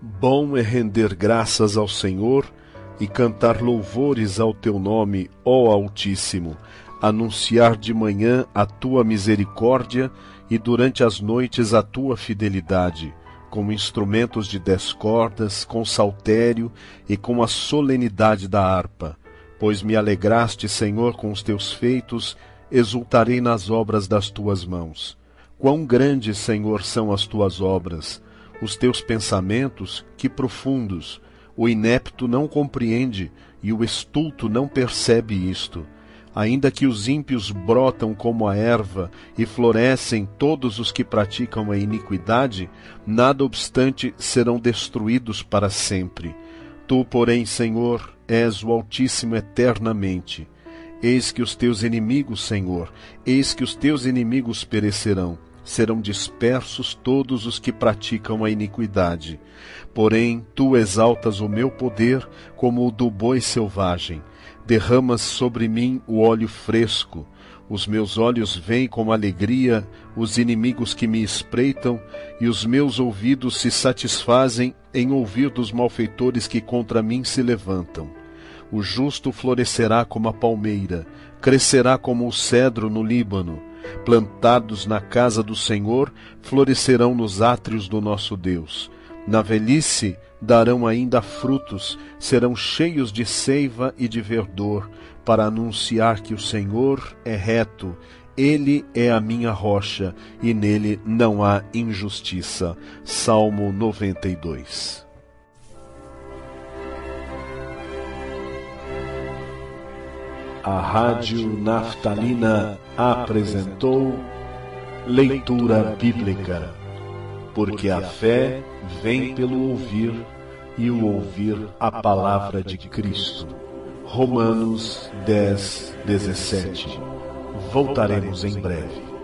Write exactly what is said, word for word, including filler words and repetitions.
Bom é render graças ao Senhor e cantar louvores ao teu nome, ó Altíssimo, anunciar de manhã a tua misericórdia e durante as noites a tua fidelidade, com instrumentos de dez cordas, com saltério e com a solenidade da harpa. Pois me alegraste, Senhor, com os teus feitos, exultarei nas obras das tuas mãos. Quão grandes, Senhor, são as tuas obras! Os teus pensamentos, que profundos! O inepto não compreende, e o estulto não percebe isto. Ainda que os ímpios brotam como a erva e florescem todos os que praticam a iniquidade, nada obstante serão destruídos para sempre. Tu, porém, Senhor, és o Altíssimo eternamente. Eis que os teus inimigos, Senhor, eis que os teus inimigos perecerão. Serão dispersos todos os que praticam a iniquidade. Porém, tu exaltas o meu poder como o do boi selvagem. Derramas sobre mim o óleo fresco. Os meus olhos veem com alegria os inimigos que me espreitam, e os meus ouvidos se satisfazem em ouvir dos malfeitores que contra mim se levantam. O justo florescerá como a palmeira, crescerá como o cedro no Líbano. Plantados na casa do Senhor, florescerão nos átrios do nosso Deus. Na velhice darão ainda frutos, serão cheios de seiva e de verdor, para anunciar que o Senhor é reto, Ele é a minha rocha, e nele não há injustiça. Salmo noventa e dois. A Rádio Naftalina apresentou Leitura Bíblica, porque a fé vem pelo ouvir e o ouvir a palavra de Cristo. Romanos dez, dezessete. Voltaremos em breve.